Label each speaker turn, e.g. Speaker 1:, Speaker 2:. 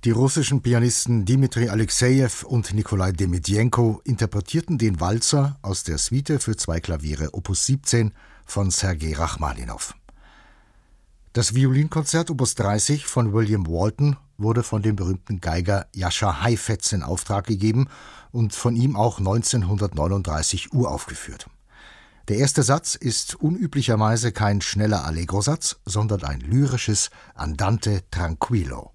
Speaker 1: Die russischen Pianisten Dmitri Alexejew und Nikolai Demidjenko interpretierten den Walzer aus der Suite für 2 Klaviere Opus 17 von Sergei Rachmaninow. Das Violinkonzert Opus 30 von William Walton wurde von dem berühmten Geiger Jascha Heifetz in Auftrag gegeben und von ihm auch 1939 uraufgeführt. Der erste Satz ist unüblicherweise kein schneller Allegro-Satz, sondern ein lyrisches Andante tranquillo.